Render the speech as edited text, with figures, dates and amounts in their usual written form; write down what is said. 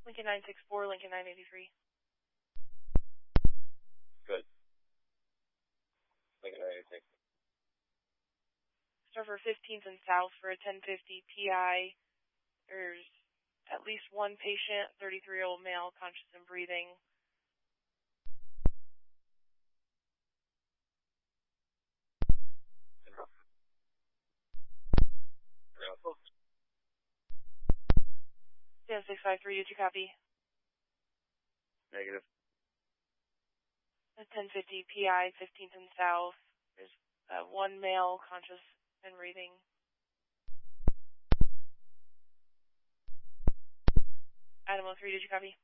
Lincoln 964, Lincoln 983. Good. Lincoln 986. Start for 15th and South for a 1050 PI. There's at least one patient, 33-year-old male, conscious and breathing. Yeah, 653, did you copy? Negative. A 1050 PI, 15th and South. There's one male, conscious and breathing. Item 03, did you copy?